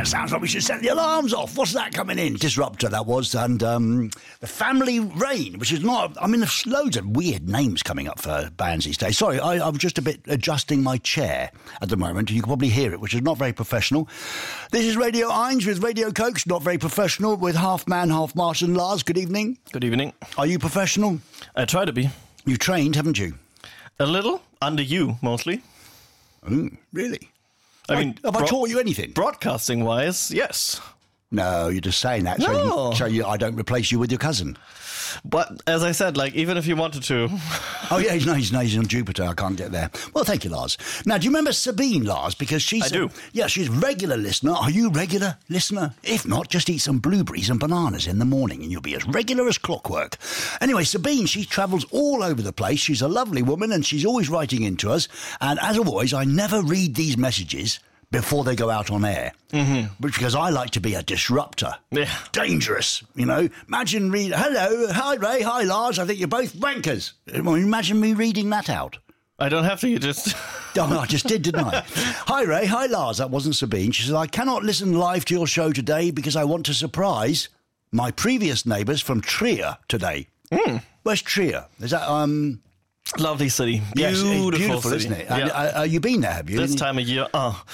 That sounds like we should set the alarms off. What's that coming in? Disruptor, that was. And the Family Rain, which is not... I mean, there's loads of weird names coming up for bands these days. Sorry, I'm just a bit adjusting my chair at the moment. You can probably hear it, which is not very professional. This is Radio Eins with Radio Cokes, not very professional, with half man, half Martian. Lars, good evening. Good evening. Are you professional? I try to be. You've trained, haven't you? A little, under you, mostly. Really? I mean, have I taught you anything? Broadcasting-wise, yes. No, you're just saying that No. so I don't replace you with your cousin. But as I said, like, even if you wanted to... Oh, yeah, he's on Jupiter. I can't get there. Well, thank you, Lars. Now, do you remember Sabine, Lars? Because she's... I do. Yeah, she's a regular listener. Are you regular listener? If not, just eat some blueberries and bananas in the morning and you'll be as regular as clockwork. Anyway, Sabine, she travels all over the place. She's a lovely woman and she's always writing into us. And as always, I never read these messages before they go out on air. Mm-hmm. Because I like to be a disruptor. Yeah. Dangerous, you know. Imagine hello, hi Ray, hi Lars, I think you're both wankers. Imagine me reading that out. I don't have to, you just... Oh, no, I just didn't I? Hi Ray, hi Lars, that wasn't Sabine. She said, I cannot listen live to your show today because I want to surprise my previous neighbours from Trier today. Where's Trier? Is that, Lovely city. Yes, Beautiful beautiful, city. isn't it? Yeah. You've been there, have you? This time of year.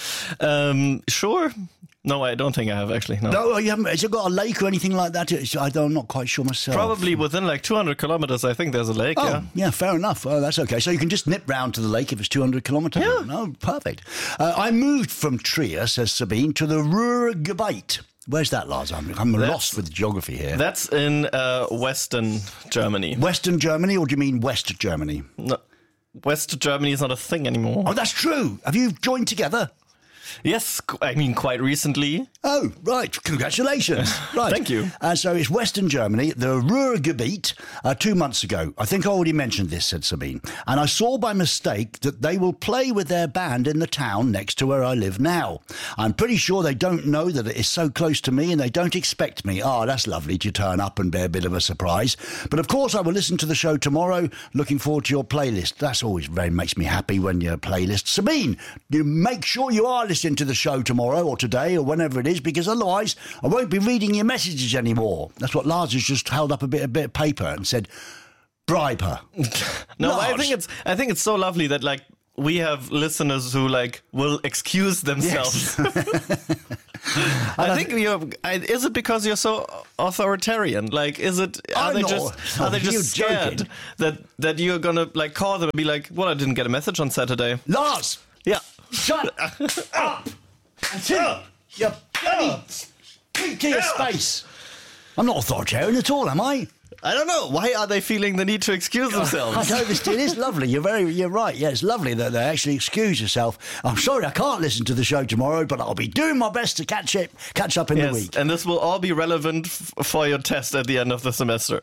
Sure. No, I don't think I have, actually. No, you haven't. Has it got a lake or anything like that? I'm not quite sure myself. Probably within like 200 kilometers, I think there's a lake, yeah, fair enough. Oh, that's okay. So you can just nip round to the lake if it's 200 kilometres? Yeah. No, perfect. I moved from Trier, says Sabine, to the Ruhrgebiet. Where's that, Lars? I'm lost with geography here. That's in Western Germany. Western Germany, or do you mean West Germany? No, West Germany is not a thing anymore. Oh, that's true. Have you joined together? Yes, I mean quite recently. Oh, right. Congratulations. Right. Thank you. So it's Western Germany, the Ruhrgebiet, 2 months ago. I think I already mentioned this, said Sabine. And I saw by mistake that they will play with their band in the town next to where I live now. I'm pretty sure they don't know that it is so close to me and they don't expect me. Oh, that's lovely to turn up and be a bit of a surprise. But of course, I will listen to the show tomorrow. Looking forward to your playlist. That's always very makes me happy when your playlist. Sabine, you make sure you are listening to the show tomorrow or today or whenever it is, because otherwise I won't be reading your messages anymore. That's what Lars has just held up a bit of paper and said, bribe her. No, Lars. I think it's so lovely that like we have listeners who like will excuse themselves. Yes. I think is it because you're so authoritarian? Like, is it? Are they just scared that you're gonna like call them and be like, "Well, I didn't get a message on Saturday." Lars, Yeah. shut up until you bloody keep to your space. I'm not authoritarian at all, am I? I don't know. Why are they feeling the need to excuse themselves? I know it is lovely. You're right. Yeah, it's lovely that they actually excuse yourself. I'm sorry I can't listen to the show tomorrow, but I'll be doing my best to catch up in the week. And this will all be relevant for your test at the end of the semester.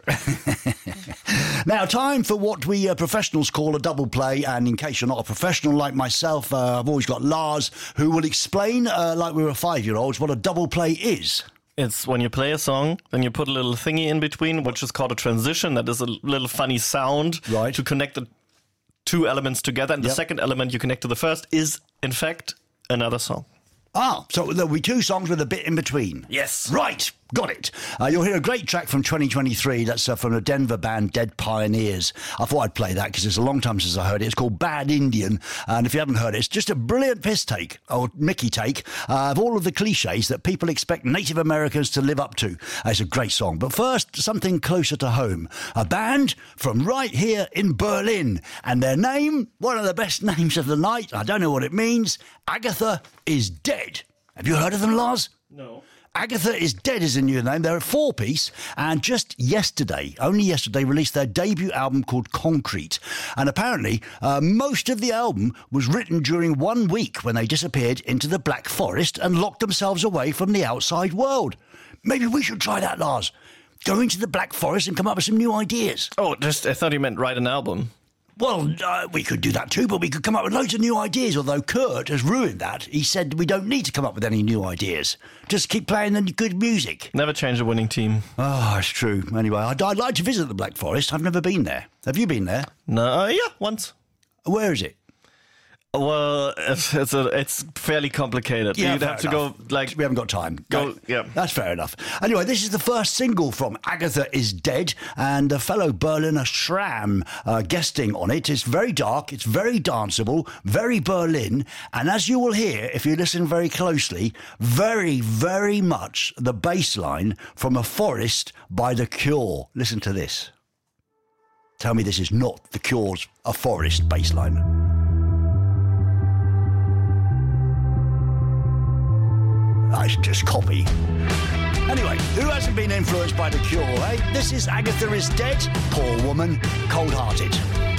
Now, time for what we professionals call a double play. And in case you're not a professional like myself, I've always got Lars, who will explain, like we were 5-year-olds, what a double play is. It's when you play a song, then you put a little thingy in between, which is called a transition. That is a little funny sound to connect the two elements together. And the second element you connect to the first is, in fact, another song. Ah, so there'll be two songs with a bit in between. Yes. Right. Got it. You'll hear a great track from 2023. That's from the Denver band Dead Pioneers. I thought I'd play that because it's a long time since I heard it. It's called Bad Indian. And if you haven't heard it, it's just a brilliant piss take, or Mickey take, of all of the cliches that people expect Native Americans to live up to. It's a great song. But first, something closer to home. A band from right here in Berlin. And their name, one of the best names of the night. I don't know what it means. Agatha is Dead. Have you heard of them, Lars? No. Agatha is Dead is a new name. They're a 4-piece and just yesterday, only yesterday, released their debut album called Concrete. And apparently, most of the album was written during 1 week when they disappeared into the Black Forest and locked themselves away from the outside world. Maybe we should try that, Lars. Go into the Black Forest and come up with some new ideas. Oh, I thought you meant write an album. Well, we could do that too, but we could come up with loads of new ideas, although Kurt has ruined that. He said we don't need to come up with any new ideas. Just keep playing the good music. Never change a winning team. Oh, it's true. Anyway, I'd like to visit the Black Forest. I've never been there. Have you been there? No, yeah, once. Where is it? Well, it's fairly complicated. Yeah, You'd have to go, like... We haven't got time. Yeah. That's fair enough. Anyway, this is the first single from Agatha is Dead, and a fellow Berliner Schramm guesting on it. It's very dark, it's very danceable, very Berlin, and as you will hear, if you listen very closely, very, very much the bass line from A Forest by The Cure. Listen to this. Tell me this is not The Cure's A Forest bass line. It's just copy. Anyway, who hasn't been influenced by The Cure, eh? This is Agatha is Dead, Poor Woman, Cold-Hearted.